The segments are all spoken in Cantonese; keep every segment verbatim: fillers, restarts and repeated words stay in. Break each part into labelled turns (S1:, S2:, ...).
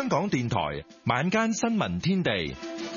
S1: 香港電台晚間新聞天地，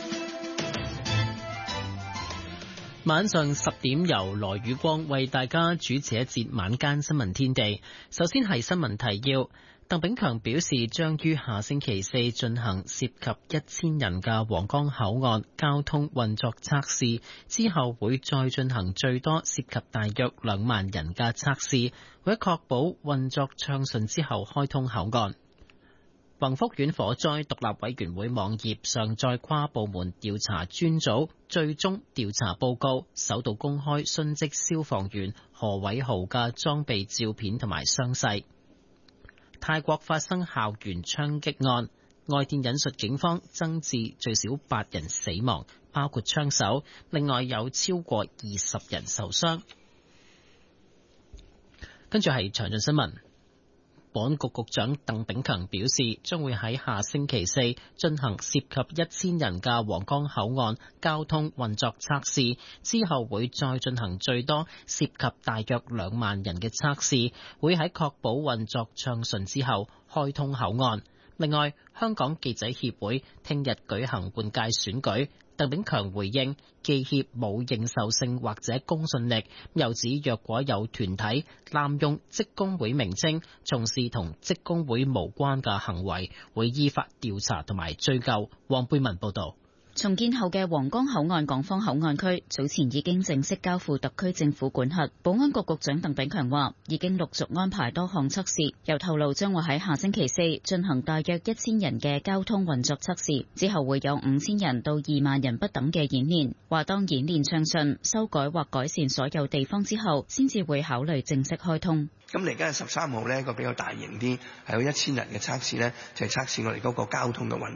S2: 晚上十點由羅宇光為大家主持一節晚間新聞天地。首先係新聞提要。鄧炳強表示，將於下星期四進行涉及一千人嘅皇崗口岸交通運作測試，之後會再進行最多涉及大約兩萬人嘅測試，為確保運作暢順之後開通口岸。宏福苑火災獨立委員會網頁上載跨部門調查專組最終調查報告，首度公開殉職消防員何偉豪嘅裝備照片同埋傷勢。泰國發生校園槍擊案，外電引述警方增至最少八人死亡，包括槍手，另外有超過二十人受傷。跟住係詳盡新聞。保安局局長鄧炳強表示，將會喺下星期四進行涉及一千人嘅皇崗口岸交通運作測試，之後會再進行最多涉及大約兩萬人嘅測試，會喺確保運作暢順之後開通口岸。另外，香港記者協會聽日舉行換屆選舉。鄧炳強回應，記協冇認受性或者公信力，又指若果有團體濫用職工會名稱，從事同職工會無關嘅行為，會依法調查同埋追究。黃貝文報道。
S3: 重建後嘅皇崗口岸港方口岸區早前已經正式交付特區政府管轄。保安局局長鄧炳強話，已經陸續安排多項測試，又透露將會喺下星期四進行大約一千人嘅交通運作測試，之後會有五千人到二萬人不等嘅演練。話當演練暢順，修改或改善所有地方之後，先至會考慮正式開通。
S4: 咁嚟緊十三號呢個比較大型啲，係有一千人嘅測試呢，就係測試我哋嗰個交通嘅運